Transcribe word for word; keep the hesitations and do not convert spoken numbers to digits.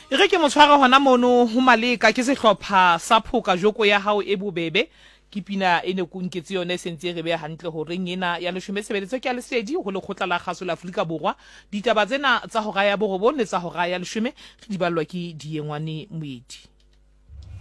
e re ke motshware hona mono ho Maleka ke sehlopha sa phoka joko ya hao e bobebe ke pina e ne ko nketse yone e sentse re be hantle ho reng ena ya leshome sebeletso ke ya lesedi ho lekgotla la kgaso la Afrika Borwa ditaba tsena tsa ho raya borobong le tsa ho raya leshome re di ballwa ke Diengwane Moedi.